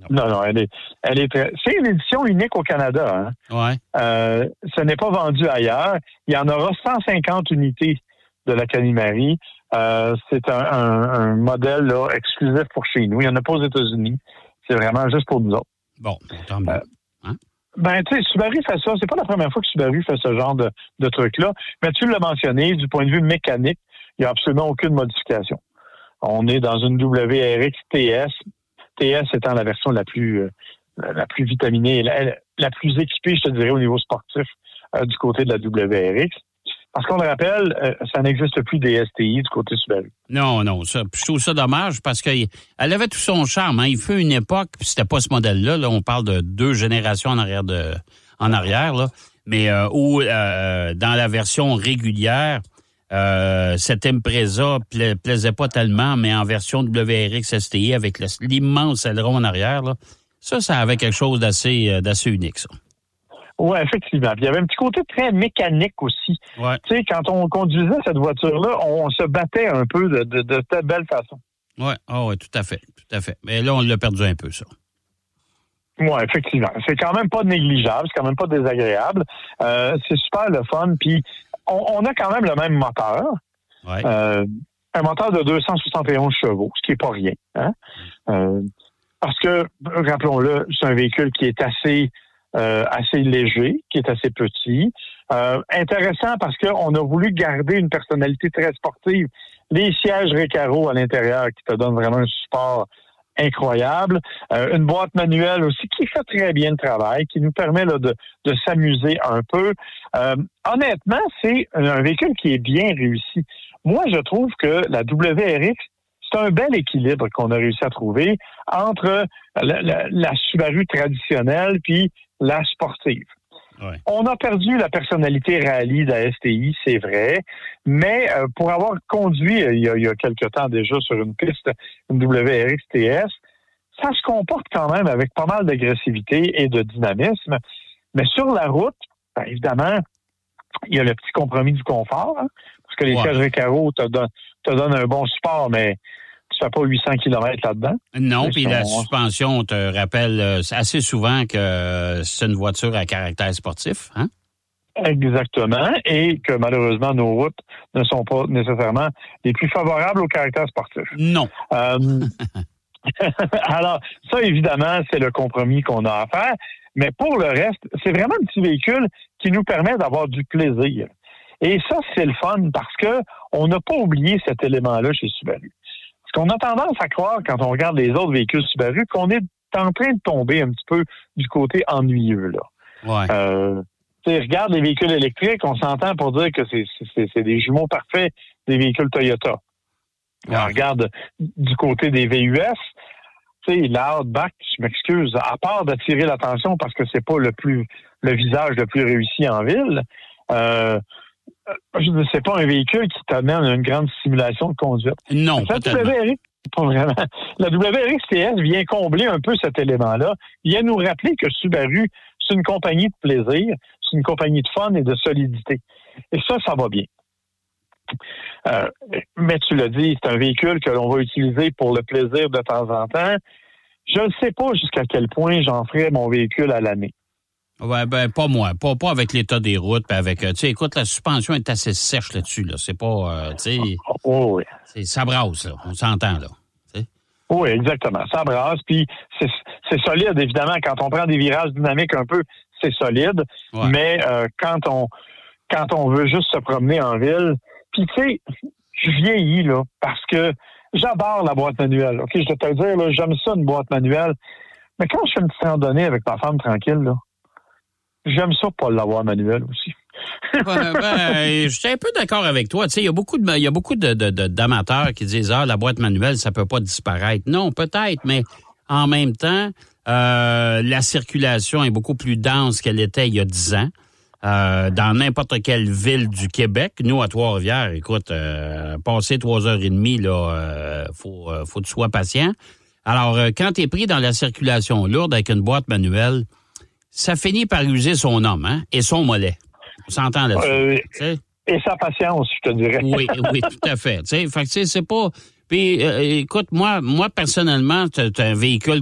Non, elle est très... C'est une édition unique au Canada. Hein? Ouais. Ce n'est pas vendu ailleurs. Il y en aura 150 unités de la Kanimari. C'est un modèle là, exclusif pour chez nous. Il n'y en a pas aux États-Unis. C'est vraiment juste pour nous autres. Bon, tant mieux. Tu sais, Subaru fait ça. C'est pas la première fois que Subaru fait ce genre de truc-là. Mais tu l'as mentionné, du point de vue mécanique, il n'y a absolument aucune modification. On est dans une WRX TS. TS étant la version la plus vitaminée, la plus équipée, je te dirais, au niveau sportif du côté de la WRX. Parce qu'on le rappelle, ça n'existe plus des STI du côté Subaru. Non, ça, je trouve ça dommage parce qu'elle avait tout son charme. Hein. Il fut une époque, puis c'était pas ce modèle-là. Là, on parle de 2 générations en arrière là, mais où dans la version régulière, cette Impreza plaisait pas tellement, mais en version WRX STI avec l'immense aileron en arrière, là, ça avait quelque chose d'assez unique, ça. Oui, effectivement. Puis il y avait un petit côté très mécanique aussi. Ouais. Tu sais, quand on conduisait cette voiture-là, on se battait un peu de telle belle façon. Oui, tout à fait. Mais là, on l'a perdu un peu, ça. Oui, effectivement. C'est quand même pas négligeable, c'est quand même pas désagréable. C'est super le fun. Puis on a quand même le même moteur. Ouais. Un moteur de 271 chevaux, ce qui est pas rien. Hein? Parce que, rappelons-le, c'est un véhicule qui est assez léger, qui est assez petit. Intéressant parce qu'on a voulu garder une personnalité très sportive. Les sièges Recaro à l'intérieur qui te donnent vraiment un support incroyable. Une boîte manuelle aussi qui fait très bien le travail, qui nous permet là, de s'amuser un peu. Honnêtement, c'est un véhicule qui est bien réussi. Moi, je trouve que la WRX, c'est un bel équilibre qu'on a réussi à trouver entre la Subaru traditionnelle puis la sportive. Ouais. On a perdu la personnalité rallye de la STI, c'est vrai, mais pour avoir conduit il y a quelque temps déjà sur une piste, une WRX TS, ça se comporte quand même avec pas mal d'agressivité et de dynamisme. Mais sur la route, bien évidemment, il y a le petit compromis du confort, hein, parce que les sièges Recaro te donnent un bon support, mais tu fais pas 800 km là-dedans. Non, puis la suspension, on te rappelle assez souvent que c'est une voiture à caractère sportif, hein? Exactement, et que malheureusement, nos routes ne sont pas nécessairement les plus favorables au caractère sportif. Non. Alors, ça, évidemment, c'est le compromis qu'on a à faire, mais pour le reste, c'est vraiment un petit véhicule qui nous permet d'avoir du plaisir. Et ça, c'est le fun parce que on n'a pas oublié cet élément-là chez Subaru. Parce qu'on a tendance à croire, quand on regarde les autres véhicules Subaru, qu'on est en train de tomber un petit peu du côté ennuyeux, là. Ouais. Regarde les véhicules électriques, on s'entend pour dire que c'est des jumeaux parfaits des véhicules Toyota. Ouais. On regarde du côté des VUS, la Outback, je m'excuse, à part d'attirer l'attention parce que c'est pas le visage le plus réussi en ville, c'est pas un véhicule qui t'amène à une grande simulation de conduite. Non, pas tellement. Pas vraiment. La WRX TS vient combler un peu cet élément-là. Il vient nous rappeler que Subaru, c'est une compagnie de plaisir, c'est une compagnie de fun et de solidité. Et ça va bien. Mais tu l'as dit, c'est un véhicule que l'on va utiliser pour le plaisir de temps en temps. Je ne sais pas jusqu'à quel point j'en ferai mon véhicule à l'année. Ouais, pas moi. Pas avec l'état des routes, puis avec, écoute, la suspension est assez sèche là-dessus, là. C'est pas, oui. Ça brasse, là. On s'entend, là. T'sais. Oui, exactement. Ça brasse, puis c'est solide, évidemment. Quand on prend des virages dynamiques un peu, c'est solide. Ouais. Mais quand on veut juste se promener en ville, puis tu sais, je vieillis, là, parce que j'adore la boîte manuelle. OK, je vais te le dire, là, j'aime ça, une boîte manuelle. Mais quand je fais une petite randonnée avec ma femme tranquille, là, j'aime ça pas l'avoir manuel aussi. Je suis un peu d'accord avec toi. Tu sais, il y a beaucoup d'amateurs qui disent la boîte manuelle, ça peut pas disparaître. Non, peut-être, mais en même temps, la circulation est beaucoup plus dense qu'elle était il y a 10 ans. Dans n'importe quelle ville du Québec, nous, à Trois-Rivières, écoute, passer 3h30, là, faut que tu sois patient. Alors, quand tu es pris dans la circulation lourde avec une boîte manuelle, ça finit par user son homme, hein, et son mollet. On s'entend là-dessus. Et sa patience, je te dirais. Oui, tout à fait. Fait que c'est pas... Puis, écoute, moi personnellement, t'as un véhicule